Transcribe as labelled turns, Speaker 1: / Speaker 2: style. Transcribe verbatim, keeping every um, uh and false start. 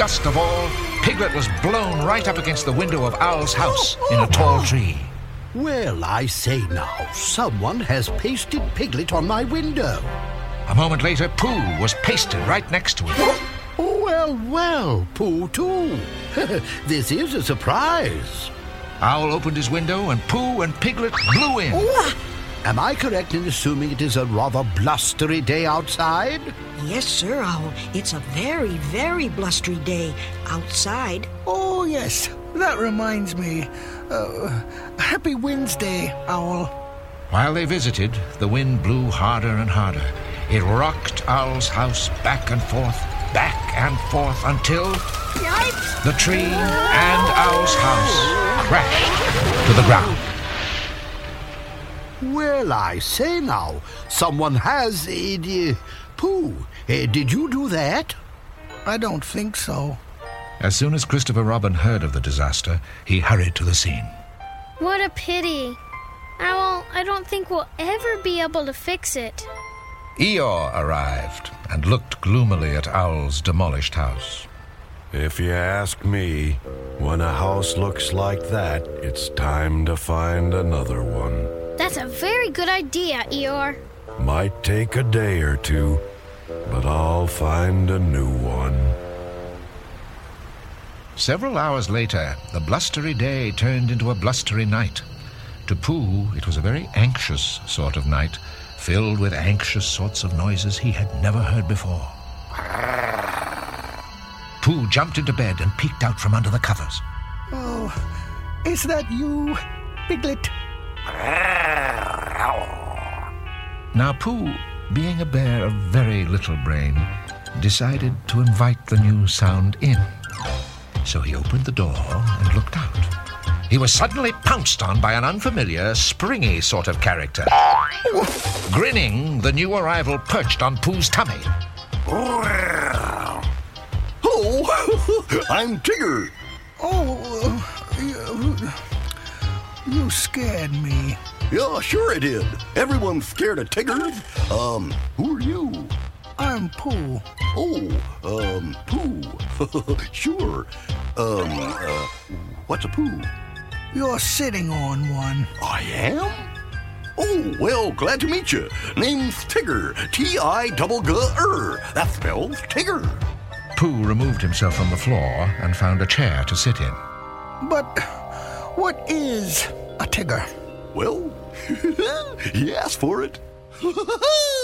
Speaker 1: gust of all, Piglet was blown right up against the window of Owl's house in a tall tree.
Speaker 2: Well, I say now, someone has pasted Piglet on my window.
Speaker 1: A moment later, Pooh was pasted right next to him.
Speaker 2: Well, well, Pooh too. This is a surprise.
Speaker 1: Owl opened his window, and Pooh and Piglet blew in.
Speaker 2: Am I correct in assuming it is a rather blustery day outside?
Speaker 3: Yes, sir, Owl. It's a very, very blustery day outside.
Speaker 4: Oh, yes. That reminds me. Uh, happy Wednesday, Owl.
Speaker 1: While they visited, the wind blew harder and harder. It rocked Owl's house back and forth, back and forth, until
Speaker 3: Yipes!
Speaker 1: the tree and Owl's house crashed to the ground.
Speaker 2: Well, I say now, someone has... Uh, uh, Pooh, uh, did you do that?
Speaker 4: I don't think so.
Speaker 1: As soon as Christopher Robin heard of the disaster, he hurried to the scene.
Speaker 5: What a pity. Owl, I don't think we'll ever be able to fix it.
Speaker 1: Eeyore arrived and looked gloomily at Owl's demolished house.
Speaker 6: If you ask me, when a house looks like that, it's time to find another one.
Speaker 5: That's a very good idea, Eeyore.
Speaker 6: Might take a day or two, but I'll find a new one.
Speaker 1: Several hours later, the blustery day turned into a blustery night. To Pooh, it was a very anxious sort of night, filled with anxious sorts of noises he had never heard before. Pooh jumped into bed and peeked out from under the covers.
Speaker 4: Oh, is that you, Piglet?
Speaker 1: Now Pooh, being a bear of very little brain, decided to invite the new sound in. So he opened the door and looked out. He was suddenly pounced on by an unfamiliar, springy sort of character. Grinning, the new arrival perched on Pooh's tummy.
Speaker 7: Oh, I'm Tigger.
Speaker 4: Oh, uh, you, you scared me.
Speaker 7: Yeah, sure I did. Everyone's scared of Tiggers. Um, who are you?
Speaker 4: I'm Pooh.
Speaker 7: Oh, um, Pooh. Sure. Um, uh, what's a Pooh?
Speaker 4: You're sitting on one.
Speaker 7: I am? Oh, well, glad to meet you. Name's Tigger. T I G G R. That spells Tigger.
Speaker 1: Pooh removed himself from the floor and found a chair to sit in.
Speaker 4: But what is a Tigger?
Speaker 7: Well, he asked for it.